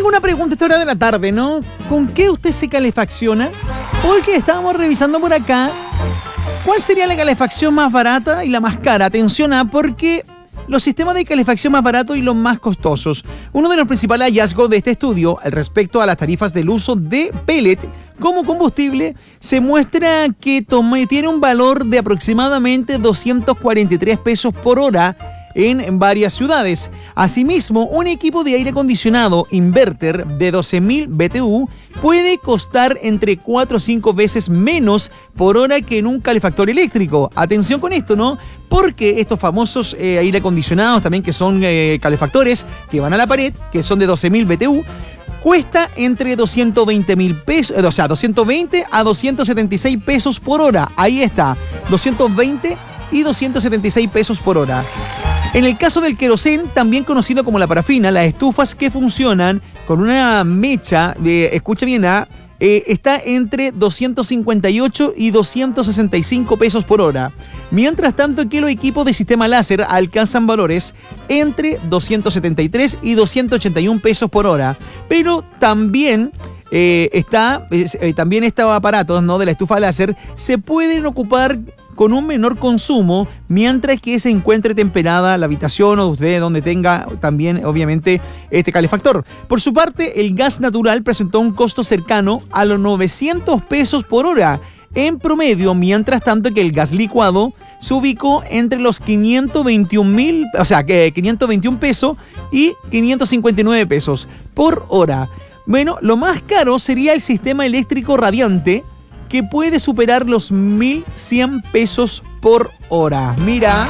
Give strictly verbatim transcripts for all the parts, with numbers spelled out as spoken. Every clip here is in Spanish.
tengo una pregunta a esta hora de la tarde, ¿no? ¿Con qué usted se calefacciona? Porque estábamos revisando por acá cuál sería la calefacción más barata y la más cara. Atención a porque los sistemas de calefacción más baratos y los más costosos. Uno de los principales hallazgos de este estudio al respecto a las tarifas del uso de pellet como combustible se muestra que tome, tiene un valor de aproximadamente doscientos cuarenta y tres pesos por hora en varias ciudades. Asimismo, un equipo de aire acondicionado inverter de doce mil B T U puede costar entre cuatro o cinco veces menos por hora que en un calefactor eléctrico. Atención con esto, ¿no? Porque estos famosos eh, aire acondicionados también que son eh, calefactores que van a la pared, que son de doce mil B T U, cuesta entre doscientos veinte mil pesos, o sea, doscientos veinte a doscientos setenta y seis pesos por hora. Ahí está, doscientos veinte y doscientos setenta y seis pesos por hora. En el caso del querosén, también conocido como la parafina, las estufas que funcionan con una mecha, eh, escucha bien, ¿ah? eh, está entre doscientos cincuenta y ocho y doscientos sesenta y cinco pesos por hora. Mientras tanto que los equipos de sistema láser alcanzan valores entre doscientos setenta y tres y doscientos ochenta y uno pesos por hora. Pero también... Eh, está, eh, también estos aparatos, ¿no?, de la estufa láser se pueden ocupar con un menor consumo mientras que se encuentre temperada la habitación o usted donde tenga también obviamente este calefactor. Por su parte, el gas natural presentó un costo cercano a los novecientos pesos por hora en promedio, mientras tanto que el gas licuado se ubicó entre los quinientos veintiún mil, o sea, que quinientos veintiún pesos y quinientos cincuenta y nueve pesos por hora. Bueno, lo más caro sería el sistema eléctrico radiante, que puede superar los mil cien pesos por hora. Mira,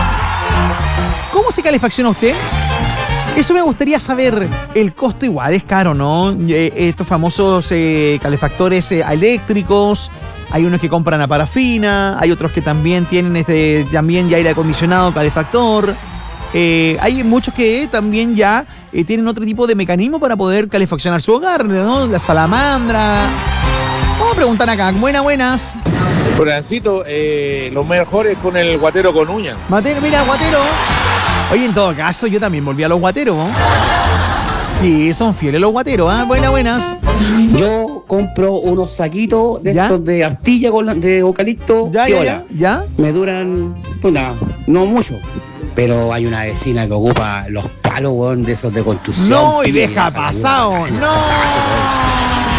¿cómo se calefacciona usted? Eso me gustaría saber. El costo igual es caro, ¿no? Eh, estos famosos eh, calefactores eh, eléctricos. Hay unos que compran a parafina, hay otros que también tienen este también ya aire acondicionado, calefactor. Eh, hay muchos que también ya eh, tienen otro tipo de mecanismo para poder calefaccionar su hogar, ¿no? La salamandra. Vamos a preguntar acá. Buenas, buenas. Francito, eh, lo mejor es con el guatero con uña. Matero, mira, guatero. Oye, en todo caso, yo también volví a los guateros, ¿no? Sí, son fieles los guateros, ¿eh? Buenas, buenas. Yo compro unos saquitos de ¿Ya? estos de astilla con la- de eucalipto. Ya, ya, piola. ya, ya. Me duran, pues nada, no mucho. Pero hay una vecina que ocupa los palos, weón, de esos de construcción. No, y Pilla, deja deja la pasado. luna, No. deja pasado,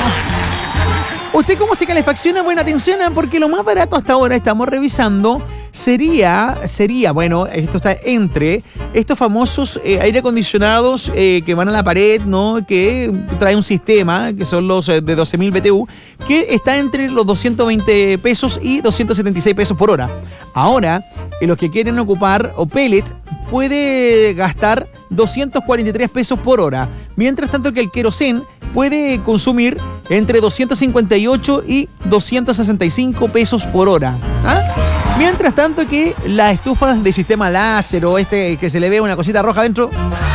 ¿Usted cómo se calefacciona? Buena atención, ¿eh? Porque lo más barato hasta ahora estamos revisando sería, sería, bueno, esto está entre estos famosos eh, aire acondicionados eh, que van a la pared, ¿no? Que trae un sistema, que son los eh, de doce mil B T U, que está entre los doscientos veinte pesos y doscientos setenta y seis pesos por hora. Ahora, en los que quieren ocupar o pellet, puede gastar doscientos cuarenta y tres pesos por hora. Mientras tanto que el querosén puede consumir entre doscientos cincuenta y ocho y doscientos sesenta y cinco pesos por hora. ¿Ah? Mientras tanto que las estufas de sistema láser o este que se le ve una cosita roja adentro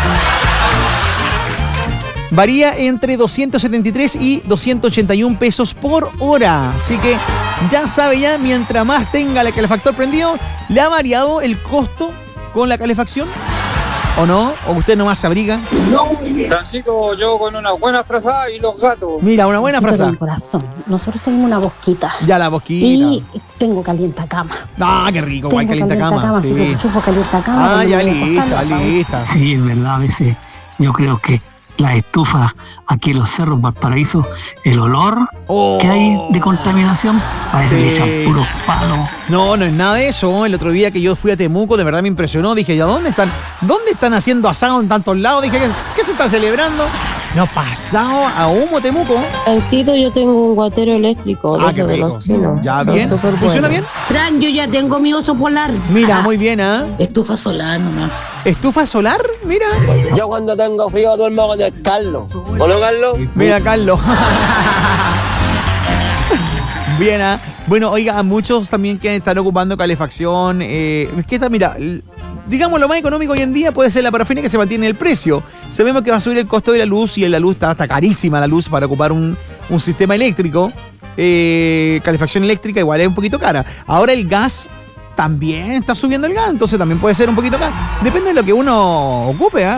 varía entre doscientos setenta y tres y doscientos ochenta y uno pesos por hora. Así que ya sabe ya, mientras más tenga el calefactor prendido, ¿le ha variado el costo con la calefacción? ¿O no? ¿O usted nomás se abriga? Francisco, yo con una buena frazada y los gatos. Mira, una buena Besito frase. del corazón. Nosotros tenemos una bosquita. Ya la boquita. Y tengo calienta cama. Ah, qué rico, guay, Tengo calienta cama. así que Sí. chupo calienta cama. Ah, ya lista, lista. Sí, es verdad, a veces yo creo que las estufas aquí en los cerros Valparaíso, el olor Oh. que hay de contaminación, parece Sí. que echan puros palos. No, no es nada de eso. El otro día que yo fui a Temuco, de verdad me impresionó. Dije, ¿ya dónde están? ¿Dónde están haciendo asado en tantos lados? Dije, ¿qué, qué se está celebrando? No, pasado a humo Temuco. Francito, yo tengo un guatero eléctrico de Ah, esos qué de rico. los chinos. Ya, Son bien. súper ¿Funciona buenos. bien? Fran, yo ya tengo mi oso polar. Mira, muy bien, ¿ah? Estufa solar nomás. ¿Estufa solar? Mira. Yo cuando tengo frío duermo con el Carlos. ¿O no, Carlos? Mira, Carlos. Bien, ¿ah? Bueno, oiga, muchos también que están ocupando calefacción. Eh, es que está, mira, l- digamos lo más económico hoy en día puede ser la parafina, que se mantiene el precio. Sabemos que va a subir el costo de la luz y la luz está, está carísima la luz para ocupar un, un sistema eléctrico. Eh, calefacción eléctrica igual es un poquito cara. Ahora el gas también está subiendo el gas, entonces también puede ser un poquito caro. Depende de lo que uno ocupe, ¿ah?